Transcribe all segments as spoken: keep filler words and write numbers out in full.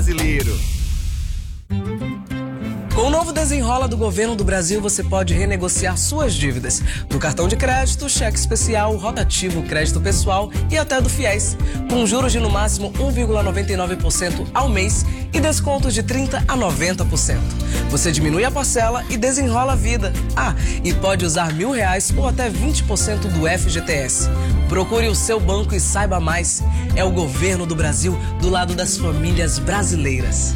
brasileiro. Com o novo Desenrola do Governo do Brasil, você pode renegociar suas dívidas do cartão de crédito, cheque especial, rotativo, crédito pessoal e até do FIES, com juros de no máximo um vírgula noventa e nove por cento ao mês e descontos de trinta por cento a noventa por cento. Você diminui a parcela e desenrola a vida. Ah, e pode usar mil reais ou até vinte por cento do F G T S. Procure o seu banco e saiba mais. É o Governo do Brasil do lado das famílias brasileiras.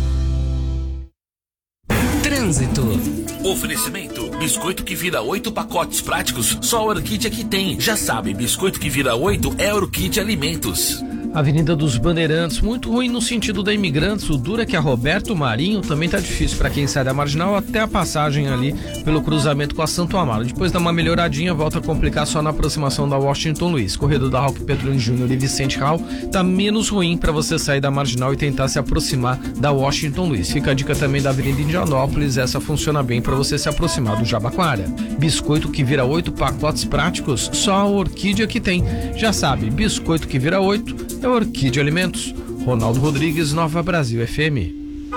Trânsito. Oferecimento: biscoito que vira oito pacotes práticos, só a Orquídea que tem. Já sabe, biscoito que vira oito é Orquídea Alimentos. Avenida dos Bandeirantes, muito ruim no sentido da Imigrantes. O duro é que a Roberto Marinho também tá difícil para quem sai da Marginal até a passagem ali pelo cruzamento com a Santo Amaro. Depois dá uma melhoradinha, volta a complicar só na aproximação da Washington Luiz. Corredor da Roque Petrone Júnior e Vicente Hall tá menos ruim para você sair da Marginal e tentar se aproximar da Washington Luiz. Fica a dica também da Avenida Indianópolis, essa funciona bem para você se aproximar do Jabaquara. Biscoito que vira oito pacotes práticos, só a Orquídea que tem. Já sabe, biscoito que vira oito é Orquídea Alimentos. Ronaldo Rodrigues, Nova Brasil F M.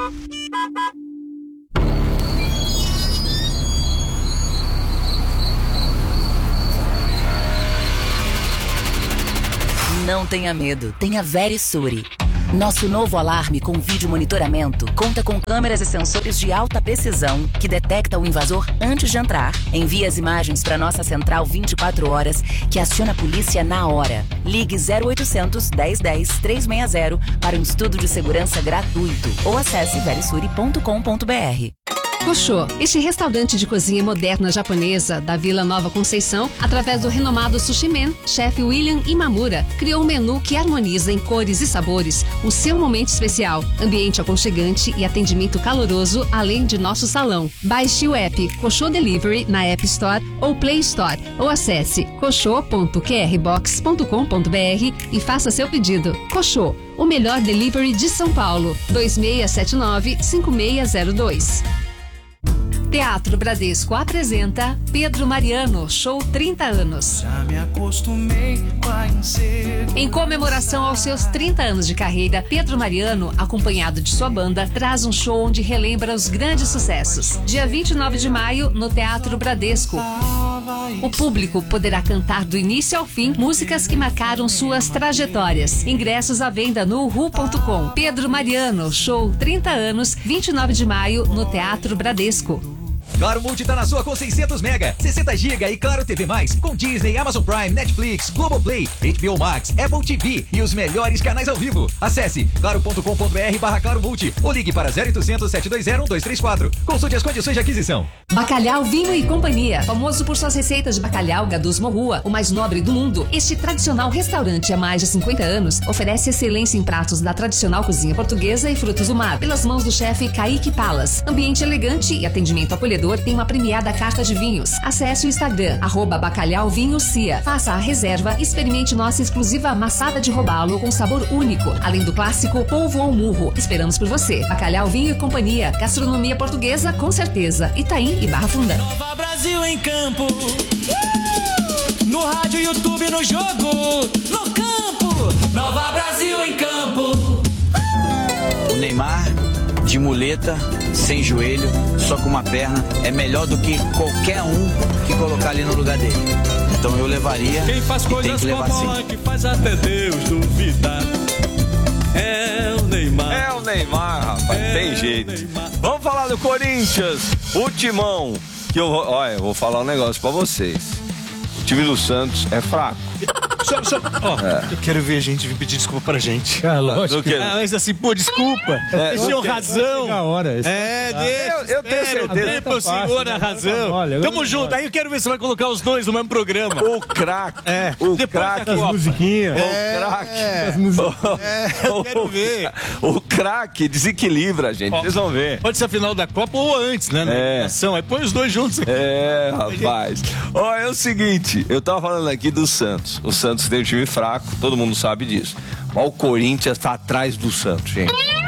Não tenha medo, tenha Verisure. Nosso novo alarme com vídeo monitoramento conta com câmeras e sensores de alta precisão que detecta o invasor antes de entrar. Envia as imagens para nossa central vinte e quatro horas, que aciona a polícia na hora. Ligue zero oitocentos, dez dez, trezentos e sessenta para um estudo de segurança gratuito ou acesse verisure ponto com ponto br. Koshô, este restaurante de cozinha moderna japonesa da Vila Nova Conceição, através do renomado Sushi Man, chefe William Imamura, criou um menu que harmoniza em cores e sabores o seu momento especial, ambiente aconchegante e atendimento caloroso, além de nosso salão. Baixe o app Koshô Delivery na App Store ou Play Store ou acesse koshô ponto q r box ponto com ponto br e faça seu pedido. Koshô, o melhor delivery de São Paulo. dois seis sete nove, cinco seis zero dois. Teatro Bradesco apresenta Pedro Mariano, show trinta anos. Já me acostumei, vai ser... Em comemoração aos seus trinta anos de carreira, Pedro Mariano, acompanhado de sua banda, traz um show onde relembra os grandes sucessos. Dia vinte e nove de maio, no Teatro Bradesco. O público poderá cantar do início ao fim músicas que marcaram suas trajetórias. Ingressos à venda no uhu ponto com. Pedro Mariano, show trinta anos, vinte e nove de maio, no Teatro Bradesco. Claro Multi tá na sua com seiscentos mega, sessenta gigas e Claro T V mais, com Disney, Amazon Prime, Netflix, Globoplay, H B O Max, Apple T V e os melhores canais ao vivo. Acesse claro ponto com ponto br barra Claro Multi ou ligue para zero oitocentos, sete dois zero, um dois três quatro. Consulte as condições de aquisição. Bacalhau Vinho e Companhia, famoso por suas receitas de bacalhau Gadus Morrua, o mais nobre do mundo. Este tradicional restaurante há mais de cinquenta anos oferece excelência em pratos da tradicional cozinha portuguesa e frutos do mar, pelas mãos do chefe Kaique Palas. Ambiente elegante e atendimento acolhedor tem uma premiada carta de vinhos. Acesse o Instagram, arroba Bacalhau Vinho Cia. Faça a reserva e experimente nossa exclusiva maçada de robalo com sabor único, além do clássico polvo ou murro. Esperamos por você. Bacalhau Vinho e Companhia, gastronomia portuguesa com certeza. Itaim e Barra Funda. Nova Brasil em campo, no rádio, YouTube, no jogo, no campo. Nova Brasil em campo. O Neymar de muleta, sem joelho, só com uma perna, é melhor do que qualquer um que colocar ali no lugar dele. Então eu levaria. Quem faz coisas com a bola que faz até Deus duvidar. É o Neymar. É o Neymar, rapaz, é tem jeito. Vamos falar do Corinthians, o timão. Que eu, olha, eu vou falar um negócio pra vocês. O time do Santos é fraco. Só, só, ó, é. Eu quero ver a gente vir pedir desculpa pra gente. Ah, lógico. Ah, mas assim, pô, desculpa. É, eles tinham razão. A hora, é, deixa. Eu, eu tenho certeza. Pro senhor a razão. Olha, Tamo junto. Aí eu quero ver se você vai colocar os dois no mesmo programa. O craque. É. O craque. As musiquinhas. É. O craque. É. É. Eu quero ver. O craque desequilibra, gente. Vocês vão ver. Pode ser a final da Copa ou antes, né? Na é. Ação. Aí põe os dois juntos. É, rapaz. Ó, é o seguinte. Eu tava falando aqui do Santos. O Santos tem um time fraco, todo mundo sabe disso. Mas o Corinthians tá atrás do Santos, gente.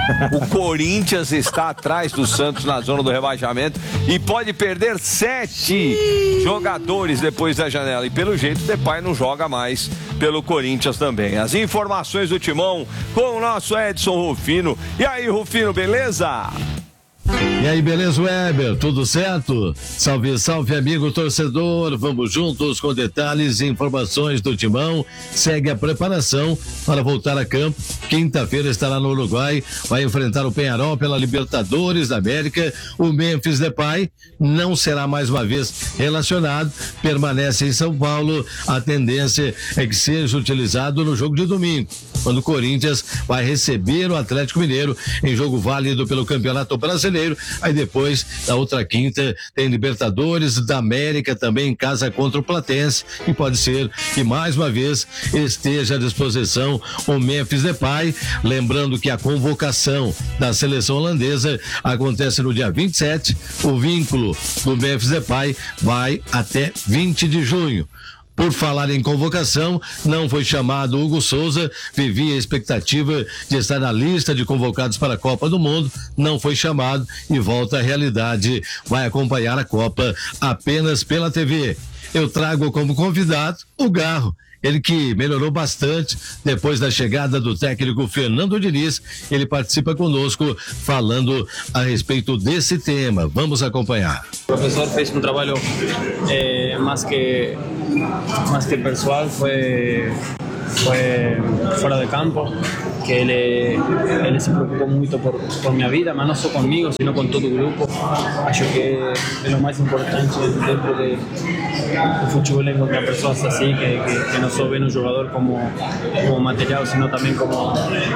O Corinthians está atrás do Santos na zona do rebaixamento e pode perder sete jogadores depois da janela. E pelo jeito, o Depay não joga mais pelo Corinthians também. As informações do Timão com o nosso Edson Rufino. E aí, Rufino, beleza? E aí, beleza, Weber? Tudo certo? Salve, salve, amigo torcedor. Vamos juntos com detalhes e informações do Timão. Segue a preparação para voltar a campo. Quinta-feira estará no Uruguai. Vai enfrentar o Peñarol pela Libertadores da América. O Memphis Depay não será mais uma vez relacionado. Permanece em São Paulo. A tendência é que seja utilizado no jogo de domingo, quando o Corinthians vai receber o Atlético Mineiro em jogo válido pelo Campeonato Brasileiro. Aí depois, na outra quinta, tem Libertadores da América também em casa contra o Platense, e pode ser que mais uma vez esteja à disposição o Memphis Depay. Lembrando que a convocação da seleção holandesa acontece no dia vinte e sete, o vínculo do Memphis Depay vai até vinte de junho. Por falar em convocação, não foi chamado Hugo Souza, vivia a expectativa de estar na lista de convocados para a Copa do Mundo, não foi chamado e volta à realidade, vai acompanhar a Copa apenas pela T V. Eu trago como convidado o Garro, ele que melhorou bastante depois da chegada do técnico Fernando Diniz. Ele participa conosco falando a respeito desse tema. Vamos acompanhar. O professor fez um trabalho eh, mais que más que personal, fue, fue fuera de campo, que él, él se preocupó mucho por, por mi vida, mas no solo conmigo, sino con todo el grupo. Acho que es lo más importante dentro de, de fútbol, encontrar personas así, que, que, que no solo ven un jugador como, como material, sino también como,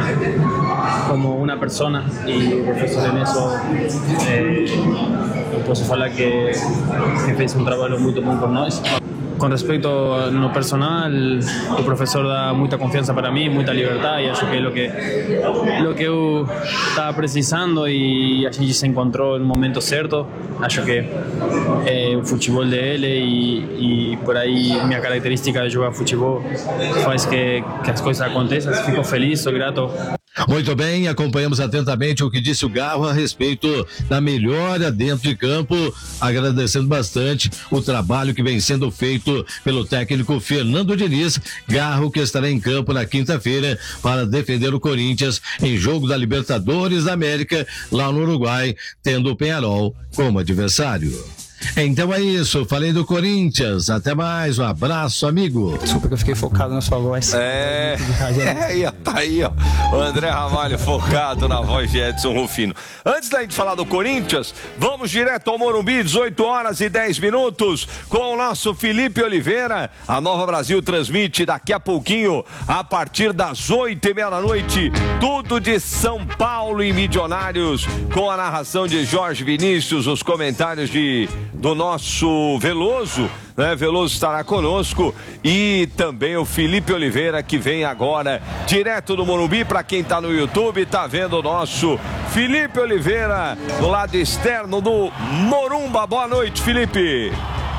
como una persona. Y el profesor en eso, eh, posso falar que, que fez un trabajo muy bom por nós. Com respeito no personal, o professor dá muita confiança para mim, muita liberdade, e acho que é o que, o que eu estava precisando, e a gente se encontrou no momento certo. Acho que é o futebol dele e, e por aí minha característica de jogar futebol faz que, que as coisas aconteçam. Fico feliz, sou grato. Muito bem, acompanhamos atentamente o que disse o Garro a respeito da melhora dentro de campo, agradecendo bastante o trabalho que vem sendo feito pelo técnico Fernando Diniz. Garro que estará em campo na quinta-feira para defender o Corinthians em jogo da Libertadores da América lá no Uruguai, tendo o Peñarol como adversário. Então é isso, falei do Corinthians, até mais, um abraço, amigo. Desculpa que eu fiquei focado na sua voz. É, é tá aí, ó, o André Ramalho focado na voz de Edson Rufino. Antes da gente falar do Corinthians, vamos direto ao Morumbi, dezoito horas e dez minutos, com o nosso Felipe Oliveira. A Nova Brasil transmite daqui a pouquinho, a partir das oito e meia da noite, tudo de São Paulo e Milionários, com a narração de Jorge Vinícius, os comentários de do nosso Veloso, né? Veloso estará conosco, e também o Felipe Oliveira, que vem agora direto do Morumbi. Para quem está no YouTube, tá vendo o nosso Felipe Oliveira do lado externo do Morumba. Boa noite, Felipe.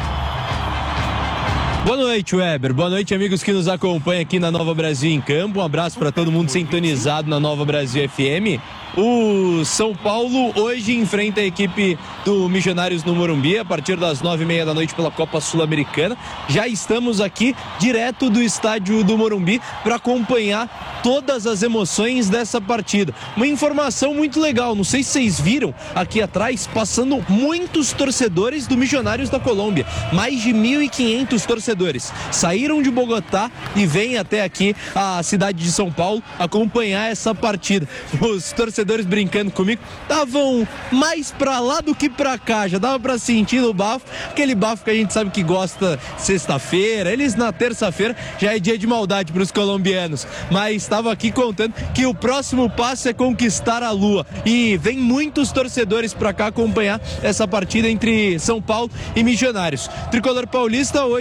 Boa noite, Weber. Boa noite, amigos que nos acompanham aqui na Nova Brasil em Campo. Um abraço para todo mundo sintonizado na Nova Brasil F M. O São Paulo hoje enfrenta a equipe do Milionários no Morumbi a partir das nove e meia da noite pela Copa Sul-Americana. Já estamos aqui direto do estádio do Morumbi para acompanhar todas as emoções dessa partida. Uma informação muito legal, não sei se vocês viram aqui atrás, passando muitos torcedores do Milionários da Colômbia. Mais de mil e quinhentos torcedores saíram de Bogotá e vêm até aqui a cidade de São Paulo acompanhar essa partida. Os torcedores brincando comigo estavam mais pra lá do que pra cá, já dava pra sentir o bafo, aquele bafo que a gente sabe que gosta sexta-feira. Eles na terça-feira já é dia de maldade pros colombianos, mas estava aqui contando que o próximo passo é conquistar a Lua, e vem muitos torcedores pra cá acompanhar essa partida entre São Paulo e Milionários. Tricolor paulista hoje com a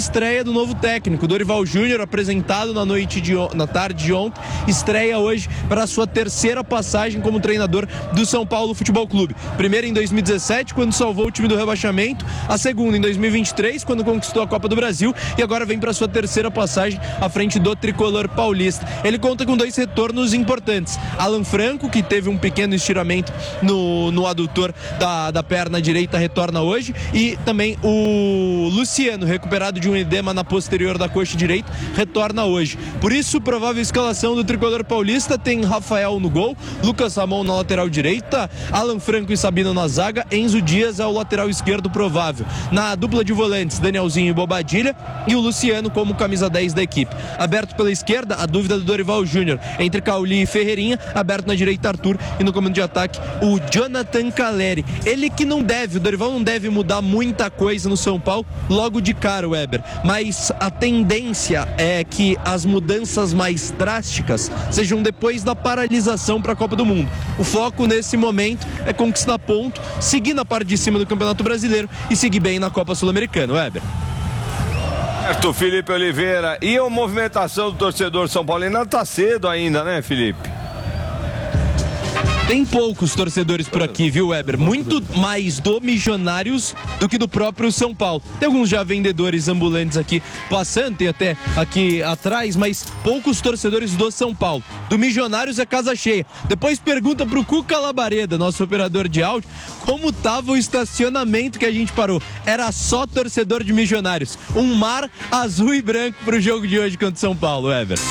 estreia do novo técnico. Dorival Júnior, apresentado na noite de na tarde de ontem, estreia hoje para a sua terceira passagem como treinador do São Paulo Futebol Clube. Primeira em dois mil e dezessete, quando salvou o time do rebaixamento, a segunda em dois mil e vinte e três, quando conquistou a Copa do Brasil, e agora vem para sua terceira passagem à frente do tricolor paulista. Ele conta com dois retornos importantes. Alan Franco, que teve um pequeno estiramento no, no adutor da, da perna direita, retorna hoje, e também o Luciano, recuperado de um edema na posterior da coxa direita, retorna hoje. Por isso, provável escalação do tricolor paulista tem Rafael no gol, Lucas Ramon na lateral direita, Alan Franco e Sabino na zaga, Enzo Dias é o lateral esquerdo provável. Na dupla de volantes, Danielzinho e Bobadilha, e o Luciano como camisa dez da equipe. Aberto pela esquerda, a dúvida do Dorival Júnior entre Cauli e Ferreirinha, aberto na direita Arthur, e no comando de ataque o Jonathan Caleri. Ele que não deve, o Dorival não deve mudar muita coisa no São Paulo logo de cara, Weber, mas a tendência é que as mudanças mais drásticas sejam depois da paralisação para a Copa do Mundo. O foco nesse momento é conquistar ponto, seguir na parte de cima do Campeonato Brasileiro e seguir bem na Copa Sul-Americana, Weber. Certo, Felipe Oliveira. E a movimentação do torcedor São Paulino tá cedo ainda, né, Felipe? Tem poucos torcedores por aqui, viu, Weber? Muito mais do Milionários do que do próprio São Paulo. Tem alguns já vendedores ambulantes aqui passando, tem até aqui atrás, mas poucos torcedores do São Paulo. Do Milionários é casa cheia. Depois pergunta pro Cuca Labareda, nosso operador de áudio, como tava o estacionamento que a gente parou. Era só torcedor de Milionários. Um mar azul e branco pro jogo de hoje contra o São Paulo, Weber.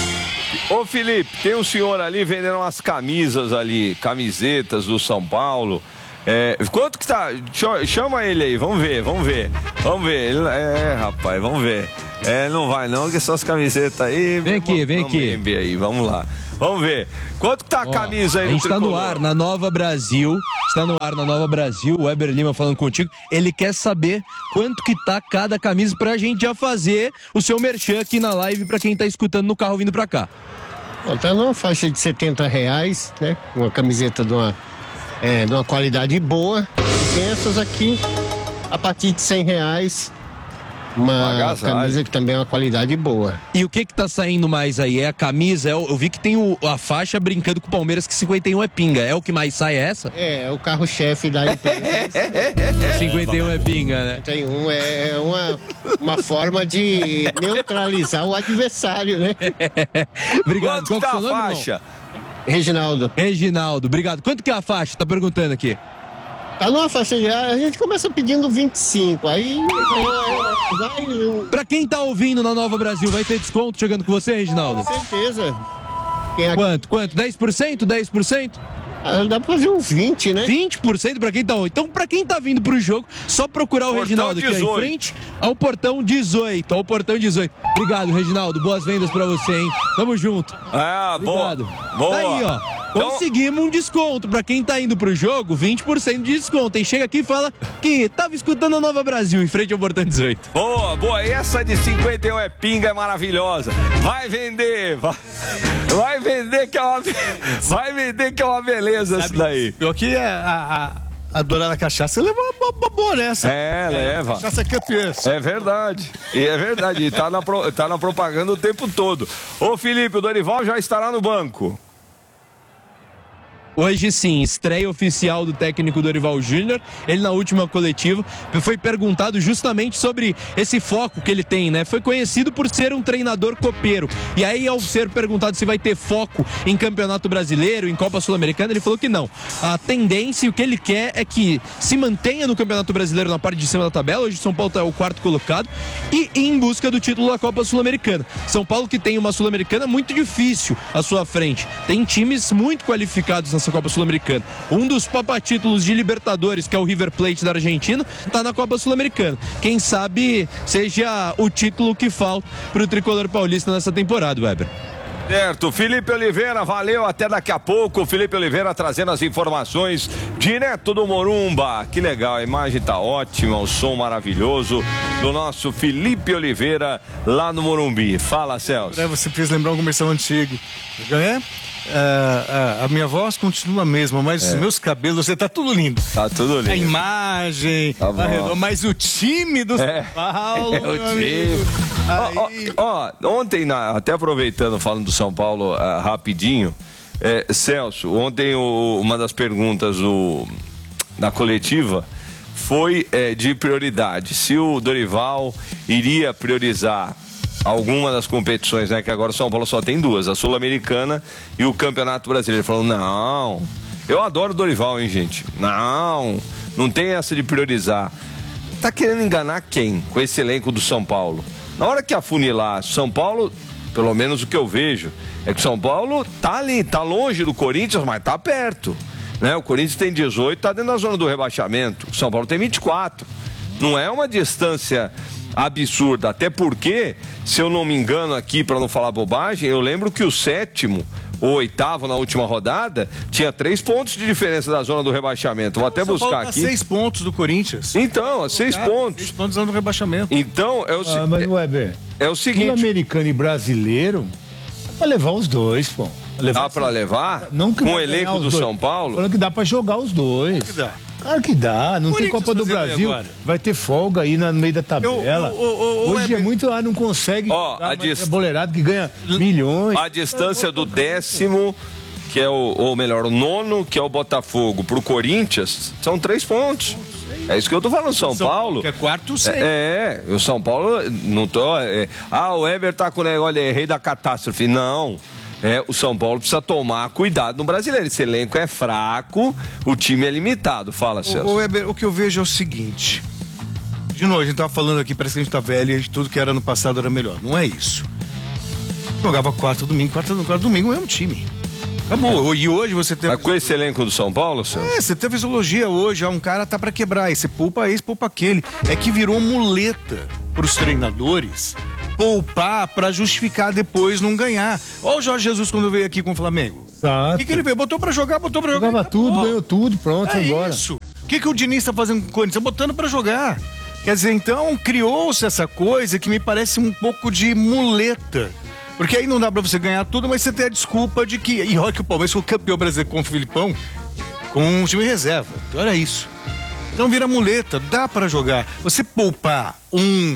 Ô Felipe, tem um senhor ali vendendo umas camisas ali, camisetas do São Paulo. É, quanto que tá? Chama ele aí, vamos ver, vamos ver. Vamos ver. Ele, é, rapaz, vamos ver. É, não vai não, que essas camisetas aí. Vem aqui, vem aqui. Aí, vamos lá. Vamos ver. Quanto que tá a camisa aí? A gente tá no ar na Nova Brasil. Está no ar na Nova Brasil. O Weber Lima falando contigo. Ele quer saber quanto que tá cada camisa pra gente já fazer o seu merchan aqui na live pra quem tá escutando no carro vindo pra cá. Tá numa faixa de setenta reais, né? Uma camiseta de uma, é, de uma qualidade boa. E tem essas aqui a partir de cem reais. Uma camisa que também é uma qualidade boa. E o que que tá saindo mais aí? É a camisa? É o, eu vi que tem o, a faixa brincando com o Palmeiras que cinquenta e um é pinga. É o que mais sai, é essa? É, é o carro-chefe da empresa. cinquenta e um é pinga, né? cinquenta e um é uma, uma forma de neutralizar o adversário, né? Obrigado. Quanto Qual que tá a faixa? Irmão? Reginaldo. Reginaldo, obrigado. Quanto que é a faixa? Tá perguntando aqui. Tá numa faixa de ar, a gente começa pedindo vinte e cinco, aí vai... Pra quem tá ouvindo na Nova Brasil, vai ter desconto chegando com você, Reginaldo? Com certeza. Quem... Quanto? Quanto? dez por cento? dez por cento? Ah, dá pra fazer uns vinte, né? vinte por cento pra quem tá ouvindo. Então, pra quem tá vindo pro jogo, só procurar o portão Reginaldo aqui ó, em frente ao portão dezoito. Ao portão dezoito. Obrigado, Reginaldo. Boas vendas pra você, hein? Tamo junto. Ah, Obrigado. boa. Boa. Daí, ó. Conseguimos um desconto. Pra quem tá indo pro jogo, vinte por cento de desconto. Hein? Chega aqui e fala que tava escutando a Nova Brasil em frente ao portão dezoito. Boa, boa. E essa de cinquenta e um é pinga, é maravilhosa. Vai vender. Vai, vai vender que é uma, vai vender que é uma beleza isso daí. Pior que é a... a... A dona da cachaça leva uma boa nessa. É, leva. Cachaça é campeã. É verdade. E é verdade. E tá na, pro, tá na propaganda o tempo todo. Ô, Felipe, o Dorival já estará no banco. Hoje sim, estreia oficial do técnico Dorival Júnior. Ele na última coletiva foi perguntado justamente sobre esse foco que ele tem, né? Foi conhecido por ser um treinador copeiro. E aí, ao ser perguntado se vai ter foco em Campeonato Brasileiro, em Copa Sul-Americana, ele falou que não. A tendência e o que ele quer é que se mantenha no Campeonato Brasileiro na parte de cima da tabela. Hoje o São Paulo é o quarto colocado e em busca do título da Copa Sul-Americana. São Paulo que tem uma Sul-Americana muito difícil à sua frente. Tem times muito qualificados na essa Copa Sul-Americana. Um dos papatítulos de Libertadores, que é o River Plate da Argentina, tá na Copa Sul-Americana. Quem sabe seja o título que falta pro tricolor paulista nessa temporada, Weber. Certo, Felipe Oliveira, valeu, até daqui a pouco. Felipe Oliveira trazendo as informações direto do Morumba. Que legal, a imagem tá ótima, o som maravilhoso do nosso Felipe Oliveira lá no Morumbi. Fala, Celso. É, você fez lembrar um comercial antigo. É? a, a, a minha voz continua a mesma, mas é. os meus cabelos, você tá tudo lindo. Tá tudo lindo. A imagem, tá a, mas o time do é. São Paulo. É o time. Ó, ó, ontem, na, até aproveitando, falando do São Paulo uh, rapidinho, é, Celso, ontem o, uma das perguntas do, da coletiva foi é, de prioridade. Se o Dorival iria priorizar alguma das competições, né? Que agora o São Paulo só tem duas, a Sul-Americana e o Campeonato Brasileiro. Ele falou, não, eu adoro o Dorival, hein, gente? Não, não tem essa de priorizar. Tá querendo enganar quem com esse elenco do São Paulo? Na hora que afunilar São Paulo, pelo menos o que eu vejo, é que o São Paulo tá ali, tá longe do Corinthians, mas tá perto, né? O Corinthians tem dezoito, tá dentro da zona do rebaixamento. O São Paulo tem vinte e quatro. Não é uma distância absurda, até porque, se eu não me engano aqui, para não falar bobagem, eu lembro que o sétimo ou oitavo na última rodada tinha três pontos de diferença da zona do rebaixamento. Vou até São buscar Paulo tá aqui. seis pontos do Corinthians. Então, seis Cara, pontos. Seis pontos da zona do rebaixamento. Então, é o, ah, mas, Weber, é o seguinte. Sul-americano e brasileiro, é pra levar os dois, pô. Dá pra levar? Não que com o elenco do São Paulo? Falando que dá pra jogar os dois. Que dá. Claro que dá, não tem Copa do Brasil, vai ter folga aí no meio da tabela. Eu, eu, eu, Hoje é muito, ah, não consegue, ó, a dist... boleirado que ganha milhões. A distância do décimo, que é o, ou melhor, o nono, que é o Botafogo, pro Corinthians, são três pontos. É isso que eu tô falando, São, São Paulo. Que é quarto, seis. É, é, o São Paulo, não tô. É, ah, o Weber tá com o negócio, é rei da catástrofe. Não. É, o São Paulo precisa tomar cuidado no brasileiro. Esse elenco é fraco, o time é limitado. Fala, Celso. O, Weber, o que eu vejo é o seguinte. De novo, a gente tava falando aqui, parece que a gente tá velho e tudo que era no passado era melhor. Não é isso. Jogava quarta, domingo, quarta, quarta, domingo, é um time. Acabou. E hoje você tem. Mas com esse elenco do São Paulo, Celso? É, você tem fisiologia hoje. Ah, um cara tá pra quebrar. Aí você poupa esse, poupa aquele. É que virou muleta pros treinadores poupar pra justificar depois não ganhar. Olha o Jorge Jesus quando veio aqui com o Flamengo. Tá. O que, que ele veio? Botou pra jogar, botou pra jogar. Jogava tudo, ganhou tudo, pronto, é agora. Isso. O que, que o Diniz tá fazendo com o Corinthians? Botando pra jogar. Quer dizer, então criou-se essa coisa que me parece um pouco de muleta. Porque aí não dá pra você ganhar tudo, mas você tem a desculpa de que. E olha que o Palmeiras foi o campeão brasileiro com o Filipão, com um time reserva. Então era isso. Então vira muleta, dá pra jogar. Você poupar um,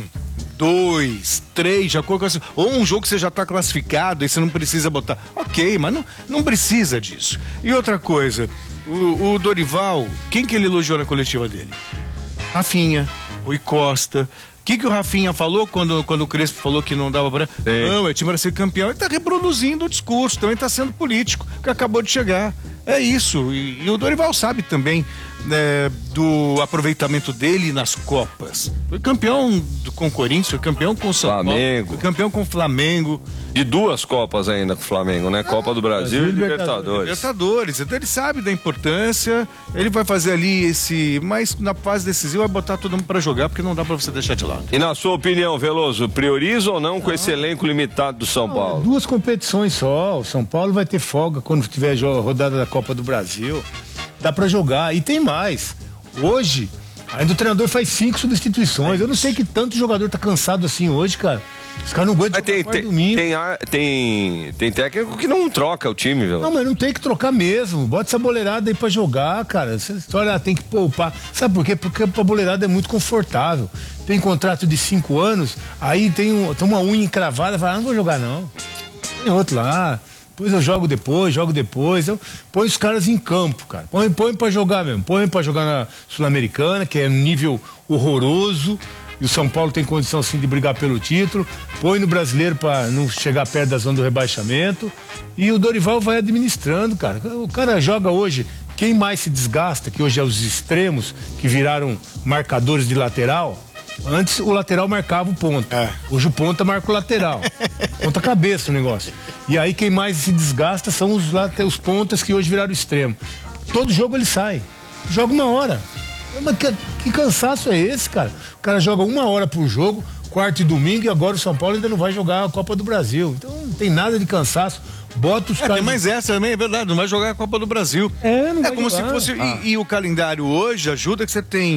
dois, três, já coloca assim, ou um jogo que você já tá classificado e você não precisa botar. Ok, mas não, não precisa disso. E outra coisa, o, o Dorival, quem que ele elogiou na coletiva dele? Rafinha, Rui Costa. O que, que o Rafinha falou quando, quando o Crespo falou que não dava pra... É. Não, é time para ser campeão. Ele tá reproduzindo o discurso, também tá sendo político, que acabou de chegar. É isso. E, e o Dorival sabe também é, do aproveitamento dele nas Copas. Foi campeão do, com o Corinthians, foi campeão com o São Flamengo. Paulo, foi campeão com o Flamengo. E duas Copas ainda com o Flamengo, né? Copa do Brasil, Brasil e Libertadores. Libertadores. Então ele sabe da importância, ele vai fazer ali esse... Mas na fase decisiva vai botar todo mundo pra jogar, porque não dá pra você deixar de lado. E na sua opinião, Veloso, prioriza ou não com não. esse elenco limitado do São Paulo? Duas competições só. O São Paulo vai ter folga quando tiver a rodada da Copa do Brasil. Dá pra jogar. E tem mais. Hoje, ainda o treinador faz cinco substituições. Eu não sei que tanto jogador tá cansado assim hoje, cara. Os caras não aguentam tem, tem, domingo. Tem, tem, tem técnico que não troca o time, velho. Não, mas não tem que trocar mesmo. Bota essa boleirada aí pra jogar, cara. Essa história tem que poupar. Sabe por quê? Porque a boleirada é muito confortável. Tem contrato de cinco anos, aí tem, um, tem uma unha encravada, fala, ah, não vou jogar não. Tem outro lá. Depois eu jogo depois, jogo depois. Eu põe os caras em campo, cara. Põe, põe pra jogar mesmo. Põe pra jogar na Sul-Americana, que é um nível horroroso. E o São Paulo tem condição sim de brigar pelo título. Põe no Brasileiro para não chegar perto da zona do rebaixamento. E o Dorival vai administrando, cara. O cara joga hoje. Quem mais se desgasta, que hoje é os extremos, que viraram marcadores de lateral. Antes o lateral marcava o ponta. É. Hoje o ponta marca o lateral. Ponta cabeça o negócio. E aí quem mais se desgasta são os, os pontas que hoje viraram extremo. Todo jogo ele sai. Joga uma hora. Mas que, que cansaço é esse, cara? O cara joga uma hora por jogo, quarta e domingo, e agora o São Paulo ainda não vai jogar a Copa do Brasil. Então não tem nada de cansaço. Bota os é, caras. Tem mais essa também, é verdade, não vai jogar a Copa do Brasil. É, não é vai como jogar. se fosse. Ah. E, e o calendário hoje ajuda que você tem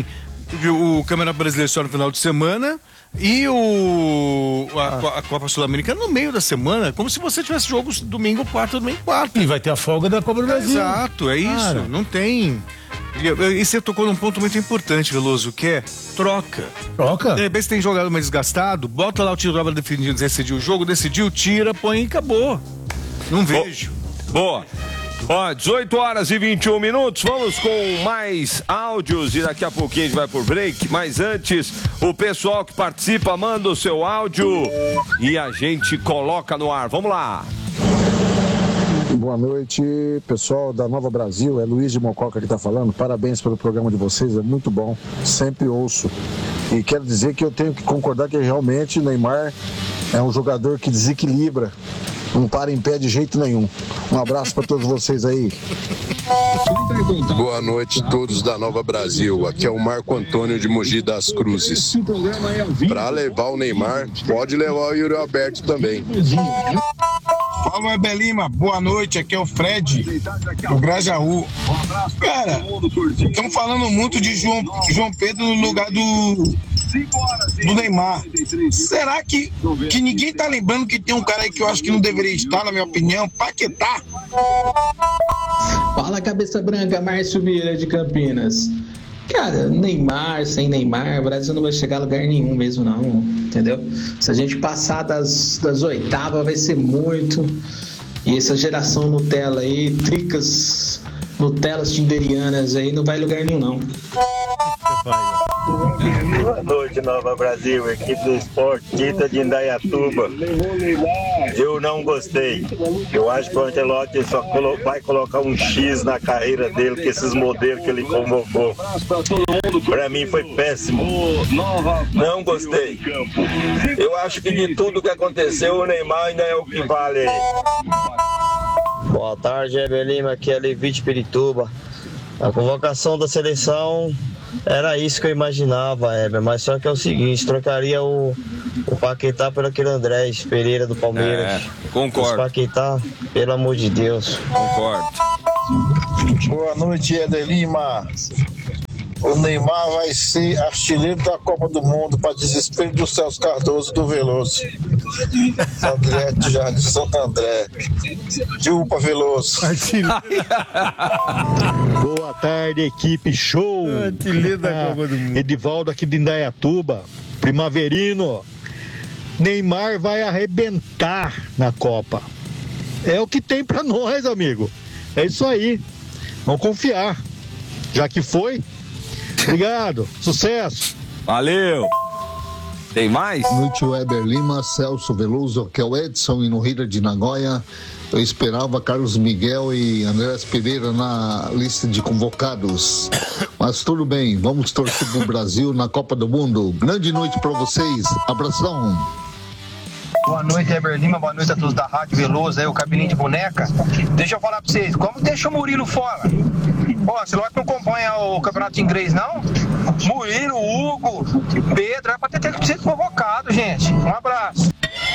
O Campeonato Brasileiro só no final de semana e o a, a Copa Sul-Americana no meio da semana, como se você tivesse jogos domingo, quarto, domingo, quarto. E vai ter a folga da Copa do Brasil. Exato, é isso. Cara. Não tem. E você tocou num ponto muito importante, Veloso, que é troca. Troca? De repente você tem jogado mais desgastado, bota lá o titular pra definir, decidir o jogo, decidiu, tira, põe e acabou. Não vejo. Boa. Ó, dezoito horas e vinte e um minutos, vamos com mais áudios e daqui a pouquinho a gente vai por break, mas antes, o pessoal que participa manda o seu áudio e a gente coloca no ar. Vamos lá. Boa noite, pessoal da Nova Brasil, é Luiz de Mococa que está falando. Parabéns pelo programa de vocês, é muito bom, sempre ouço. E quero dizer que eu tenho que concordar que realmente o Neymar é um jogador que desequilibra, não para em pé de jeito nenhum. Um abraço para todos vocês aí. Boa noite a todos da Nova Brasil, aqui é o Marco Antônio de Mogi das Cruzes. Para levar o Neymar, pode levar o Yuri Alberto também. Fala, Weber Lima, boa noite, aqui é o Fred, do Grajaú. Cara, estão falando muito de João, João Pedro no lugar do, do Neymar. Será que, que ninguém tá lembrando que tem um cara aí que eu acho que não deveria estar, na minha opinião, Paquetá? Fala, cabeça branca, Márcio Vieira de Campinas. Cara, Neymar, sem Neymar, o Brasil não vai chegar a lugar nenhum mesmo não, entendeu? Se a gente passar das, das oitavas vai ser muito. E essa geração Nutella aí, tricas, Nutellas tinderianas aí, não vai a lugar nenhum não. Boa noite, Nova Brasil, equipe do Esporte, Tita de Indaiatuba. Eu não gostei. Eu acho que o Ancelotti só colo- vai colocar um X na carreira dele, com esses modelos que ele convocou. Pra mim foi péssimo. Não gostei. Eu acho que de tudo que aconteceu, o Neymar ainda é o que vale. Boa tarde, Weber Lima, aqui é Levite Pirituba. A convocação da seleção era isso que eu imaginava, Heber, mas só que é o seguinte, trocaria o, o Paquetá pelo aquele Andrés Pereira do Palmeiras. É, concordo. Esse Paquetá, pelo amor de Deus. Concordo. Boa noite, Weber Lima. O Neymar vai ser artilheiro da Copa do Mundo para desespero do Celso Cardoso do Veloso. André de Jardim Santo André. Dilpa Veloso. Boa tarde, equipe show. Ah, Edivaldo aqui de Indaiatuba. Primaverino. Neymar vai arrebentar na Copa. É o que tem pra nós, amigo. É isso aí. Vamos confiar. Já que foi. Obrigado, sucesso. Valeu. Tem mais? Boa noite, Weber Lima, Celso Veloso, que é o Edson e no Rio de Nagoya. Eu esperava Carlos Miguel e Andrés Pereira na lista de convocados. Mas tudo bem, vamos torcer pro Brasil na Copa do Mundo. Grande noite pra vocês. Abração. Boa noite, Weber Lima, boa noite a todos da Rádio Veloso, aí o cabininho de boneca. Deixa eu falar pra vocês, como deixa o Murilo fora? Pô, se o não acompanha o campeonato inglês, não? Murilo, Hugo, Pedro, é pra ter, ter sido convocado, gente. Um abraço.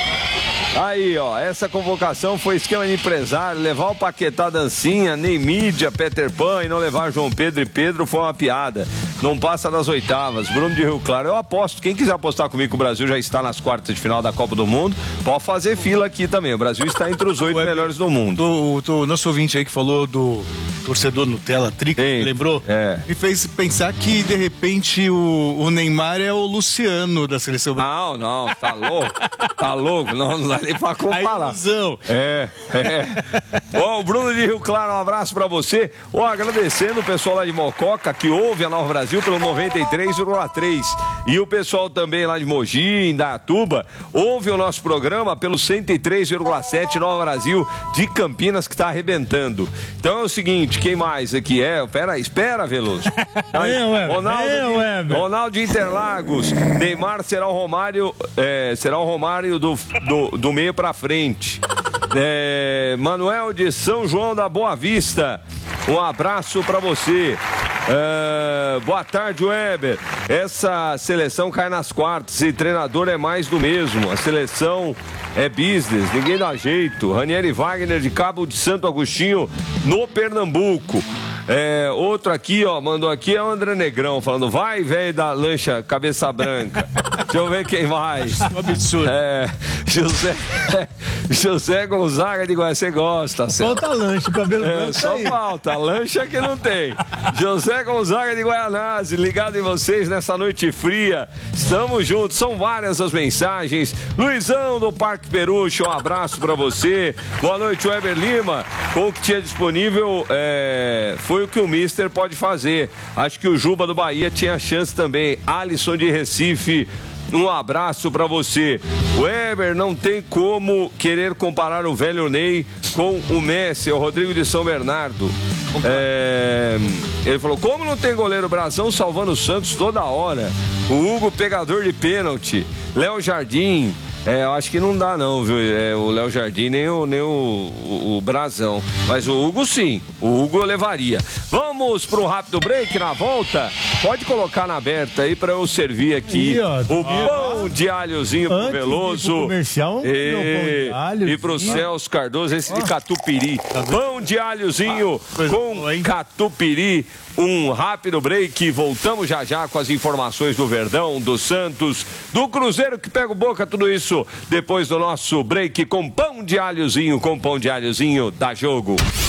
Aí, ó, essa convocação foi esquema de empresário, levar o Paquetá Dancinha, Neymídia, Peter Pan e não levar João Pedro e Pedro foi uma piada. Não passa das oitavas. Bruno de Rio Claro, eu aposto. Quem quiser apostar comigo que o Brasil já está nas quartas de final da Copa do Mundo, pode fazer fila aqui também. O Brasil está entre os oito melhores do mundo. O, o nosso ouvinte aí que falou do torcedor Nutella, Trico, lembrou? É. Me fez pensar que, de repente, o, o Neymar é o Luciano da seleção. Não, não, tá louco. Tá louco, não, não dá nem pra comparar. Ilusão. É, é. Bom, o Bruno de Rio Claro, um abraço pra você. Ó, agradecendo o pessoal lá de Mococa, que ouve a Nova Brasil pelo noventa e três vírgula três. E o pessoal também lá de Mogi, Indaiatuba, ouve o nosso programa pelo cento e três vírgula sete Nova Brasil de Campinas, que tá arrebentando. Então é o seguinte, quem mais aqui é? Pera aí, espera, Veloso. Aí, Ronaldo, de, Ronaldo de Interlagos. Neymar será o Romário, é, será o Romário do, do, do meio pra frente. É, Manuel de São João da Boa Vista, um abraço pra você. É, boa tarde, Weber. Essa seleção cai nas quartas e treinador é mais do mesmo. A seleção é business, ninguém dá jeito. Ranieri Wagner de Cabo de Santo Agostinho, no Pernambuco. É, outro aqui, ó, mandou aqui é o André Negrão, falando, vai, velho da lancha cabeça branca. Deixa eu ver quem mais. Um absurdo. É, José, José Gonzaga de Goiás, você gosta, Céu. Falta lanche, cabelo É, branco só aí. falta, lancha que não tem. José Gonzaga de Guaianazes, ligado em vocês nessa noite fria. Estamos juntos, são várias as mensagens. Luizão do Parque Peruche, um abraço pra você. Boa noite, Weber Lima. Com o que tinha disponível, é, foi o que o Mister pode fazer. Acho que o Juba do Bahia tinha chance também. Alisson de Recife, um abraço pra você. Weber, não tem como querer comparar o velho Ney com o Messi, o Rodrigo de São Bernardo. É, ele falou, como não tem goleiro Brasão salvando o Santos toda hora? O Hugo pegador de pênalti, Léo Jardim. É, eu acho que não dá não, viu? É, o Léo Jardim nem, o, nem o, o, o Brasão. Mas o Hugo sim, o Hugo eu levaria. Vamos pro rápido break na volta? Pode colocar na aberta aí pra eu servir aqui Aí, ó, o pão de alhozinho pro Antes de ir Veloso. pro comercial, e, meu pão de alho, e pro sim. Celso Cardoso, esse de catupiry. Pão de alhozinho Ah, com catupiry. Um rápido break, voltamos já já com as informações do Verdão, do Santos, do Cruzeiro que pega o Boca, tudo isso depois do nosso break com pão de alhozinho, com pão de alhozinho, dá jogo.